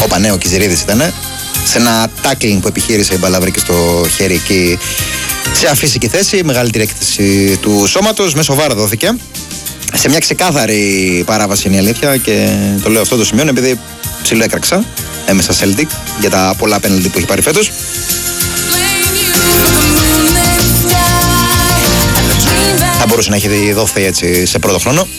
Παπανέο Κιζηρίδης ήταν. Σε ένα tackling που επιχείρησε η μπάλα βρήκε στο χέρι εκεί σε αφύσικη θέση. Μεγαλύτερη έκθεση του σώματος. Μέσω βάρα δόθηκε. Σε μια ξεκάθαρη παράβαση είναι η αλήθεια και το λέω αυτό το σημείο επειδή ψηλό έκραξα έμεσα Celtic για τα πολλά πέναλτι που έχει πάρει φέτος. Θα μπορούσε να έχει δοθεί έτσι σε πρώτο χρόνο.